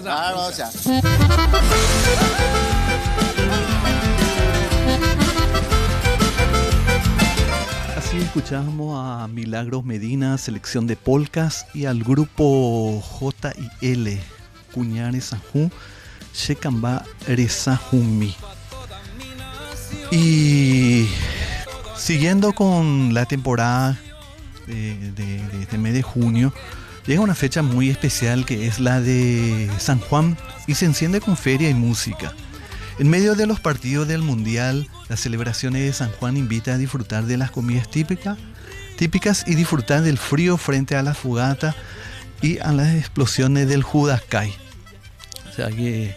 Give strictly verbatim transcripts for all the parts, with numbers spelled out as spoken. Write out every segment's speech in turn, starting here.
Claro, o sea. Así escuchamos a Milagros Medina, selección de polcas, y al grupo J y L, Cuñare Sanjú, Shekamba Resajumi. Y siguiendo con la temporada de, de, de este mes de junio, llega una fecha muy especial que es la de San Juan y se enciende con feria y música. En medio de los partidos del Mundial, las celebraciones de San Juan invitan a disfrutar de las comidas típicas, típicas y disfrutar del frío frente a la fogata y a las explosiones del Judascay. O sea que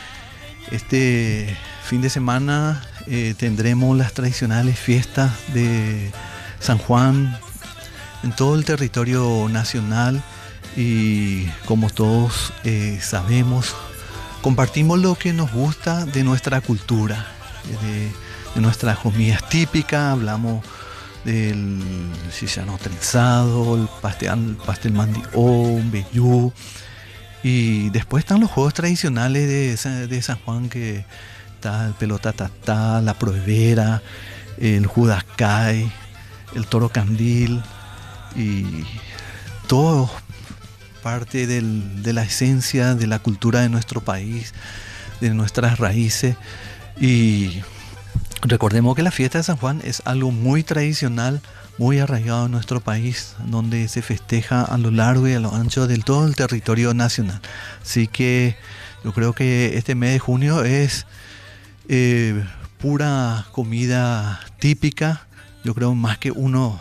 este fin de semana eh, tendremos las tradicionales fiestas de San Juan en todo el territorio nacional y, como todos eh, sabemos, compartimos lo que nos gusta de nuestra cultura, de, de nuestras comidas típicas. Hablamos del chicharrón trenzado, el pastel, el pastel mandió, vellú. Y después están los juegos tradicionales de, de San Juan, que está el pelota tatá, la prohibera, el judascay, el toro candil, y todo parte del, de la esencia de la cultura de nuestro país, de nuestras raíces. Y recordemos que la fiesta de San Juan es algo muy tradicional, muy arraigado en nuestro país, donde se festeja a lo largo y a lo ancho de todo el territorio nacional. Así que yo creo que este mes de junio es eh, pura comida típica. Yo creo más que uno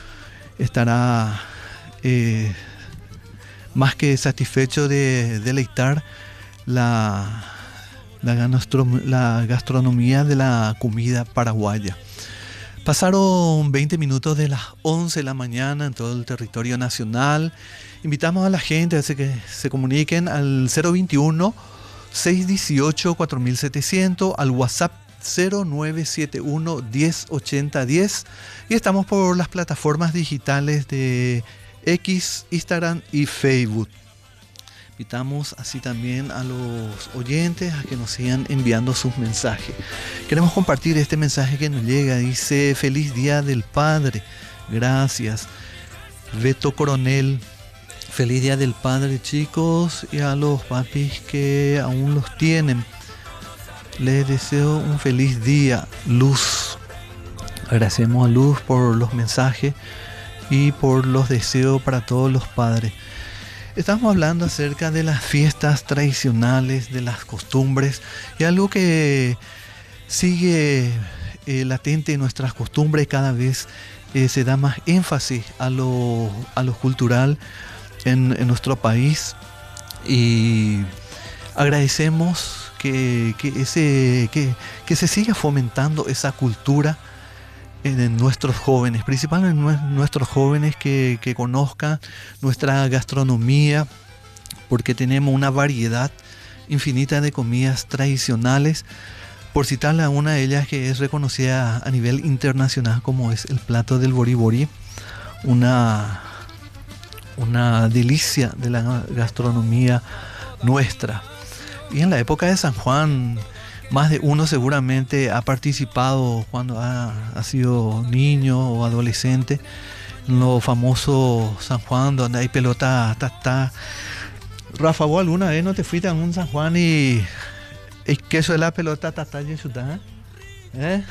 estará eh, más que satisfecho de deleitar la, la, gastro, la gastronomía de la comida paraguaya. Pasaron veinte minutos de las once de la mañana en todo el territorio nacional. Invitamos a la gente a que se comuniquen al cero veintiuno, seiscientos dieciocho, cuatro mil setecientos, al WhatsApp cero nueve siete uno, diez ochenta diez, y estamos por las plataformas digitales de X, Instagram y Facebook. Invitamos así también a los oyentes a que nos sigan enviando sus mensajes. Queremos compartir este mensaje que nos llega. Dice: feliz día del padre. Gracias, Beto Coronel. Feliz día del padre, chicos, y a los papis que aún los tienen. Les deseo un feliz día. Luz. Agradecemos a Luz por los mensajes y por los deseos para todos los padres. Estamos hablando acerca de las fiestas tradicionales, de las costumbres, y algo que sigue eh, latente en nuestras costumbres. Cada vez eh, se da más énfasis a lo, a lo cultural en, en nuestro país, y agradecemos que, que, ese, que, que se siga fomentando esa cultura en nuestros jóvenes, principalmente en nuestros jóvenes, que, que conozcan nuestra gastronomía, porque tenemos una variedad infinita de comidas tradicionales. Por citarle a una de ellas que es reconocida a nivel internacional, como es el plato del boriborí, una, una delicia de la gastronomía nuestra. Y en la época de San Juan, más de uno seguramente ha participado cuando ha, ha sido niño o adolescente en lo famoso San Juan, donde hay pelota tatá. Rafa, ¿vos alguna vez no te fuiste a un San Juan y el queso de la pelota tatá y eso, ¿eh?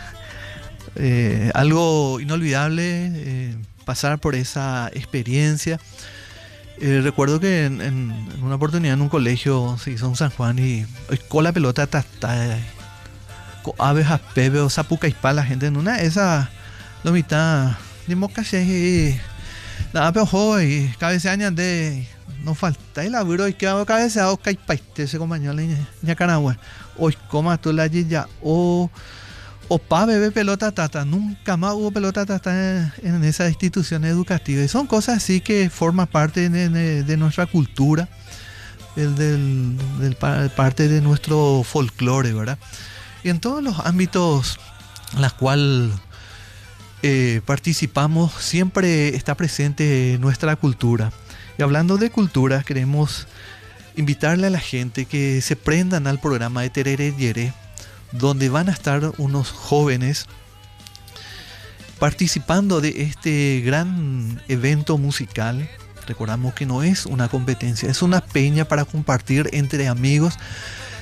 Eh, algo inolvidable, eh, pasar por esa experiencia. Eh, recuerdo que en, en, en una oportunidad en un colegio se hizo un San Juan y con la pelota tatá, con aves a pebe o zapuca y pa la gente en una de esas, lo mitad, ni moca y nada, pero joven, cabeceaña de no falta y la viro y que hago cabeceado caipaite ese compañero ya caragua, hoy coma tú la ya o o pa bebé pelota tata. Nunca más hubo pelota tata en, en esas instituciones educativas. Y son cosas así que forman parte de, de, de nuestra cultura, del, del, del, parte de nuestro folclore, ¿verdad? Y en todos los ámbitos en los cuales eh, participamos, siempre está presente nuestra cultura. Y hablando de cultura, queremos invitarle a la gente que se prendan al programa de Tereré Yere, donde van a estar unos jóvenes participando de este gran evento musical. Recordamos que no es una competencia, es una peña para compartir entre amigos